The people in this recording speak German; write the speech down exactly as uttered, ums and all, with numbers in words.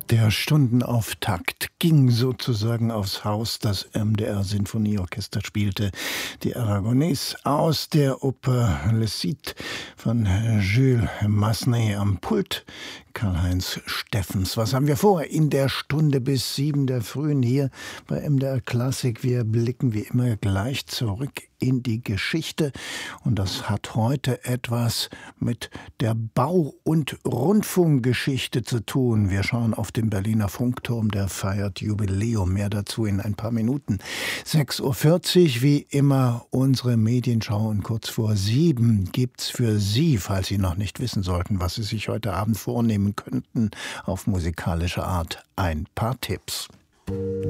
Der Stundenauftakt ging sozusagen aufs Haus. Das M D R-Sinfonieorchester spielte die Aragonese aus der Oper Le Cid von Jules Massenet am Pult. Karl-Heinz Steffens. Was haben wir vor in der Stunde bis sieben der Frühen hier bei M D R Klassik? Wir blicken wie immer gleich zurück in die Geschichte und das hat heute etwas mit der Bau- und Rundfunkgeschichte zu tun. Wir schauen auf den Berliner Funkturm, der feiert Jubiläum. Mehr dazu in ein paar Minuten. sechs Uhr vierzig, wie immer unsere Medienschau und kurz vor sieben gibt's für Sie, falls Sie noch nicht wissen sollten, was Sie sich heute Abend vornehmen könnten, auf musikalische Art ein paar Tipps.